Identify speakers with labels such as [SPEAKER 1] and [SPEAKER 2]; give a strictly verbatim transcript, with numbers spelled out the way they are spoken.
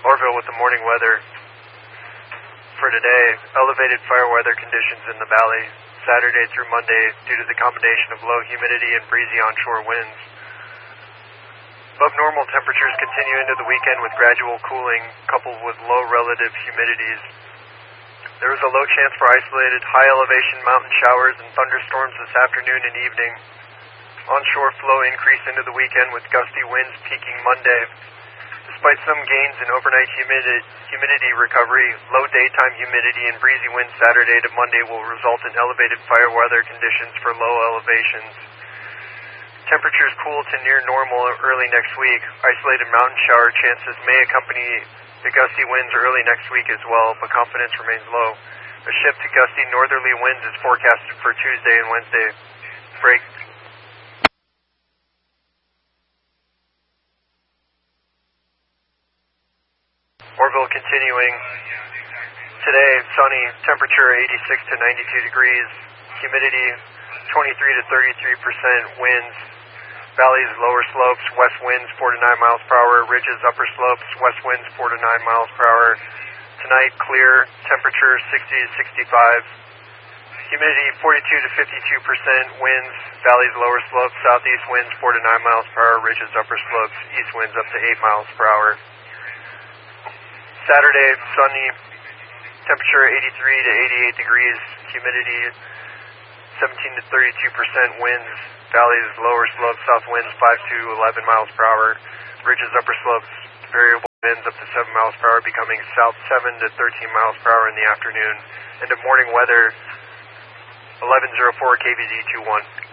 [SPEAKER 1] Orville with the morning weather for today. Elevated fire weather conditions in the valley Saturday through Monday due to the combination of low humidity and breezy onshore winds. Above normal temperatures continue into the weekend with gradual cooling coupled with low relative humidities. There is a low chance for isolated high elevation mountain showers and thunderstorms this afternoon and evening. Onshore flow increased into the weekend with gusty winds peaking Monday. Despite some gains in overnight humidity, humidity recovery, low daytime humidity and breezy winds Saturday to Monday will result in elevated fire weather conditions for low elevations. Temperatures cool to near normal early next week. Isolated mountain shower chances may accompany the gusty winds early next week as well, but confidence remains low. A shift to gusty northerly winds is forecasted for Tuesday and Wednesday. Break. Orville continuing. Today, sunny, temperature eighty-six to ninety-two degrees, humidity twenty-three to thirty-three percent, winds, valleys, lower slopes, west winds four to nine miles per hour, ridges, upper slopes, west winds four to nine miles per hour. Tonight, clear, temperature sixty to sixty-five, humidity forty-two to fifty-two percent, winds, valleys, lower slopes, southeast winds four to nine miles per hour, ridges, upper slopes, east winds up to eight miles per hour. Saturday, sunny, temperature eighty-three to eighty-eight degrees, humidity seventeen to thirty-two percent, winds, valleys, lower slopes, south winds five to eleven miles per hour, ridges, upper slopes, variable winds up to seven miles per hour, becoming south seven to thirteen miles per hour in the afternoon. Into morning weather, eleven oh four K V Z two one.